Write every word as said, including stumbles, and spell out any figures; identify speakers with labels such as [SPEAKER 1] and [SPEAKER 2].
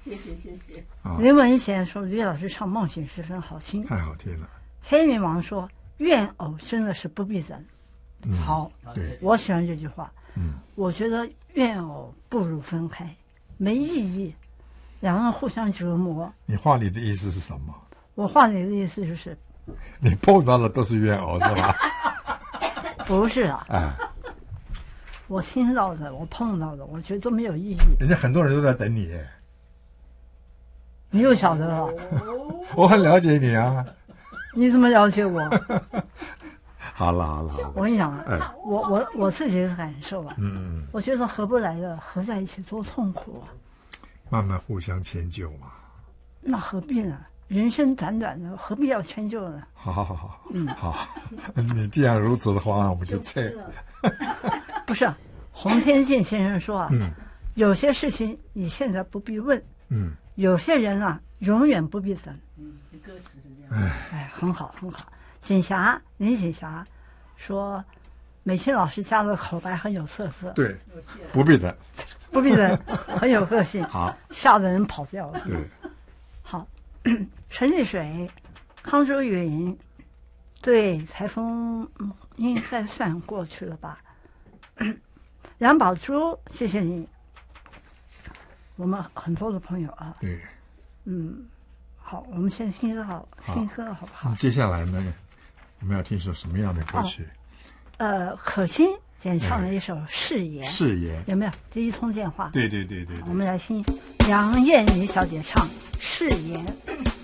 [SPEAKER 1] 谢谢谢谢。
[SPEAKER 2] 林文贤说吕老师唱《梦醒时分》好听，
[SPEAKER 3] 太好听了。
[SPEAKER 2] 黑云王说怨偶真的是不必等。
[SPEAKER 3] 嗯、
[SPEAKER 2] 好，
[SPEAKER 3] 对，
[SPEAKER 2] 我喜欢这句话。
[SPEAKER 3] 嗯，
[SPEAKER 2] 我觉得怨偶不如分开，没意义，两个人互相折磨。
[SPEAKER 3] 你话里的意思是什么？
[SPEAKER 2] 我话里的意思就是，
[SPEAKER 3] 你碰到的都是怨偶是吧？
[SPEAKER 2] 不是啊，
[SPEAKER 3] 哎，
[SPEAKER 2] 我听到的，我碰到的，我觉得都没有意义。
[SPEAKER 3] 人家很多人都在等你，
[SPEAKER 2] 你又晓得了？
[SPEAKER 3] 我很了解你啊。
[SPEAKER 2] 你怎么了解我？
[SPEAKER 3] 好了好了好了，
[SPEAKER 2] 我跟你讲啊，
[SPEAKER 3] 哎、
[SPEAKER 2] 我我我自己的感受啊，
[SPEAKER 3] 嗯嗯，
[SPEAKER 2] 我觉得合不来的合在一起多痛苦啊，
[SPEAKER 3] 慢慢互相迁就嘛。
[SPEAKER 2] 那何必呢？人生短短的，何必要迁就呢？
[SPEAKER 3] 好好好好，嗯，好，你既然如此的话，我们就这。
[SPEAKER 2] 不是、啊，洪天敬先生说啊，
[SPEAKER 3] 嗯，
[SPEAKER 2] 有些事情你现在不必问，
[SPEAKER 3] 嗯，
[SPEAKER 2] 有些人啊，永远不必等。
[SPEAKER 1] 嗯，歌词是这样。
[SPEAKER 3] 哎，
[SPEAKER 2] 哎，很好很好。锦霞，林锦霞说，美清老师家的口白很有特色。
[SPEAKER 3] 对，不必等，
[SPEAKER 2] 不必等，很有个性。
[SPEAKER 3] 好，
[SPEAKER 2] 吓得人跑掉了。
[SPEAKER 3] 对，
[SPEAKER 2] 好，陈丽水，康州云，对，台风应该算过去了吧？杨宝珠，谢谢你，我们很多的朋友啊。
[SPEAKER 3] 对，
[SPEAKER 2] 嗯，好，我们先听歌好，听歌好不好？
[SPEAKER 3] 接下来呢，我们要听首什么样的歌曲？
[SPEAKER 2] 哦、呃，可心演唱了一首《誓言》，
[SPEAKER 3] 誓言
[SPEAKER 2] 有没有？第一通电话。
[SPEAKER 3] 对对对对对，
[SPEAKER 2] 我们来听杨燕妮小姐唱《誓言》。